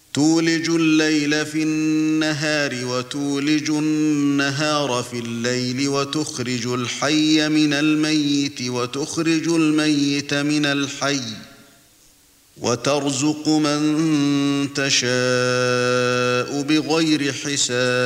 تولج الليل في النهار وتولج النهار في الليل وتخرج الحي من الميت وتخرج الميت من الحي وترزق من تشاء بغير حساب